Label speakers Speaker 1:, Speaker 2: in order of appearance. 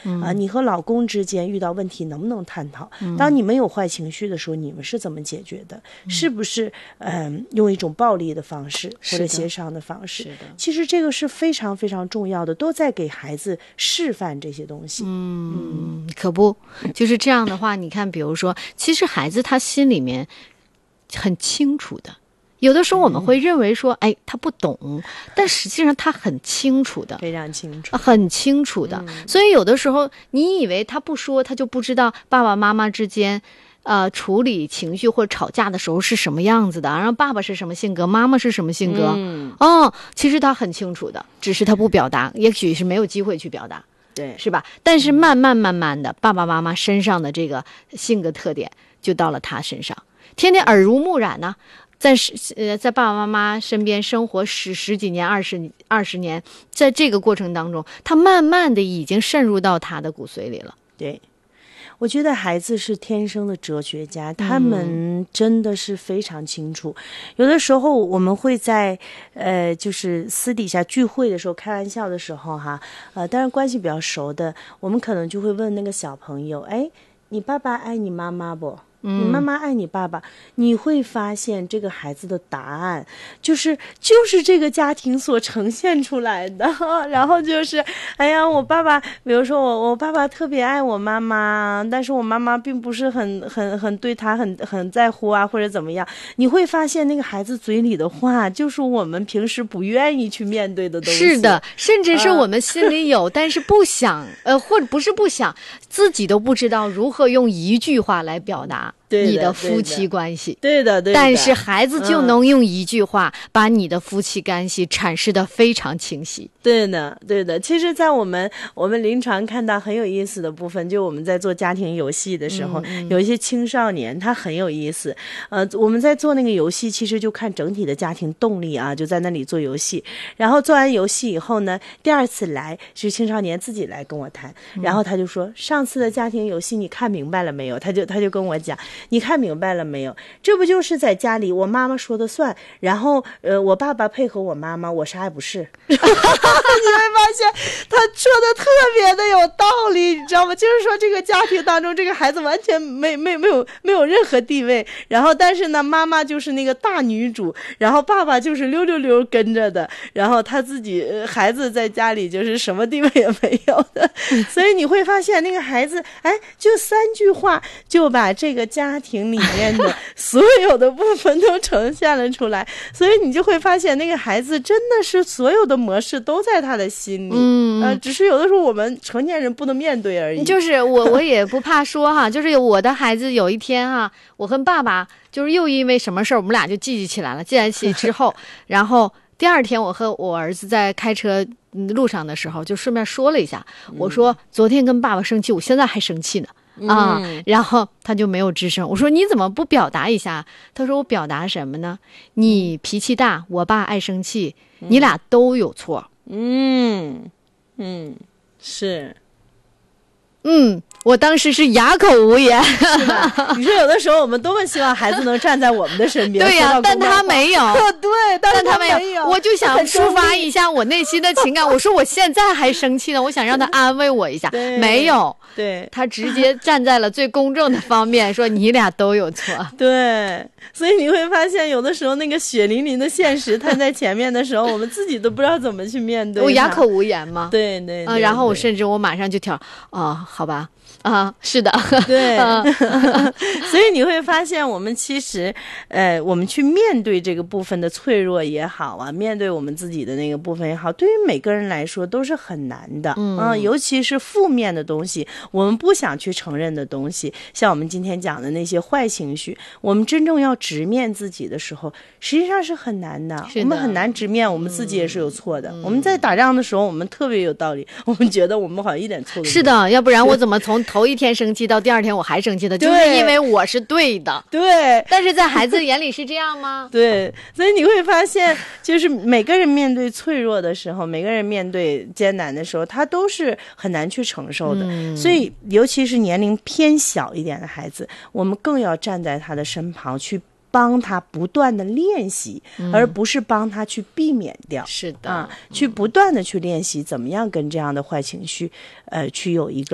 Speaker 1: 你和老公之间遇到问题能不能探讨？当你们有坏情绪的时候，你们是怎么解决的？是不是用一种暴力的方式或者协商的方式？其实这个是非常非常重要的，都在给孩子示范这些东西。
Speaker 2: 可不，就是这样的话，你看，比如说，其实孩子他心里面很清楚的。有的时候我们会认为说，哎，他不懂，但实际上他很清楚的，
Speaker 1: 非常清楚，
Speaker 2: 很清楚的。所以有的时候你以为他不说，他就不知道爸爸妈妈之间处理情绪或者吵架的时候是什么样子的，然后爸爸是什么性格，妈妈是什么性格。其实他很清楚的，只是他不表达，也许是没有机会去表达，
Speaker 1: 对，是
Speaker 2: 吧？但是慢慢的，爸爸妈妈身上的这个性格特点就到了他身上，天天耳濡目染呢。在爸爸妈妈身边生活十几年、20年，在这个过程当中，他慢慢的已经渗入到他的骨髓里了。
Speaker 1: 对，我觉得孩子是天生的哲学家，他们真的是非常清楚。有的时候我们会在就是私底下聚会的时候开玩笑的时候哈，当然关系比较熟的，我们可能就会问那个小朋友，哎，你爸爸爱你妈妈不？你妈妈爱你爸爸，你会发现这个孩子的答案就是这个家庭所呈现出来的。然后就是哎呀，我爸爸，比如说我爸爸特别爱我妈妈，但是我妈妈并不是很对他很在乎啊，或者怎么样。你会发现那个孩子嘴里的话就是我们平时不愿意去面对的东西。
Speaker 2: 是的，甚至是我们心里有但是不想或者不是不想，自己都不知道如何用一句话来表达你的夫妻关系。
Speaker 1: 对的。
Speaker 2: 但是孩子就能用一句话把你的夫妻关系阐释得非常清晰。
Speaker 1: 对的。其实在我们临床看到很有意思的部分，就我们在做家庭游戏的时候，有一些青少年他很有意思。我们在做那个游戏，其实就看整体的家庭动力啊，就在那里做游戏。然后做完游戏以后呢，第二次来是青少年自己来跟我谈，然后他就说，上次的家庭游戏你看明白了没有？他就跟我讲，你看明白了没有？这不就是在家里我妈妈说的算，然后我爸爸配合我妈妈，我啥也不是。你会发现他说的特别的有道理，你知道吗？就是说这个家庭当中，这个孩子完全没有任何地位，然后但是呢，妈妈就是那个大女主，然后爸爸就是溜跟着的，然后他自己孩子在家里就是什么地位也没有的。所以你会发现那个孩子，哎，就3句话就把这个家庭里面的所有的部分都呈现了出来。所以你就会发现那个孩子真的是所有的模式都在他的心里，只是有的时候我们成年人不能面对而已。
Speaker 2: 就是我也不怕说哈，就是我的孩子有一天哈，我和爸爸就是又因为什么事儿，我们俩就记起来了。记在一起之后，然后第二天我和我儿子在开车路上的时候，就顺便说了一下，我说昨天跟爸爸生气，我现在还生气呢。然后他就没有吱声。我说你怎么不表达一下？他说我表达什么呢？你脾气大，我爸爱生气，你俩都有错。
Speaker 1: 是。
Speaker 2: 我当时是哑口无言。
Speaker 1: 是吧？你说有的时候我们多么希望孩子能站在我们的身边。
Speaker 2: 对呀，但他没有。
Speaker 1: 对，但他没有。
Speaker 2: 我就想抒发一下我内心的情感。我说我现在还生气呢，我想让他安慰我一下。没有。
Speaker 1: 对，
Speaker 2: 他直接站在了最公正的方面，说你俩都有错。
Speaker 1: 对，所以你会发现有的时候那个血淋淋的现实摊在前面的时候，我们自己都不知道怎么去面对。
Speaker 2: 我哑口无言吗？
Speaker 1: 对。
Speaker 2: 然后我甚至我马上就跳，好吧。是的。
Speaker 1: 对。所以你会发现我们其实我们去面对这个部分的脆弱也好啊，面对我们自己的那个部分也好，对于每个人来说都是很难的。尤其是负面的东西，我们不想去承认的东西，像我们今天讲的那些坏情绪，我们真正要直面自己的时候，实际上是很难的。我们很难直面我们自己也是有错的。我们在打仗的时候我们特别有道理，我们觉得我们好像一点错都没有。
Speaker 2: 是的，要不然我怎么从头一天生气到第二天我还生气的，就是因为我是对的。
Speaker 1: 对。
Speaker 2: 但是在孩子眼里是这样吗？
Speaker 1: 对。所以你会发现就是每个人面对脆弱的时候，每个人面对艰难的时候，他都是很难去承受的。所以尤其是年龄偏小一点的孩子，我们更要站在他的身旁去帮他不断的练习，而不是帮他去避免掉。
Speaker 2: 是的。
Speaker 1: 去不断的去练习怎么样跟这样的坏情绪去有一个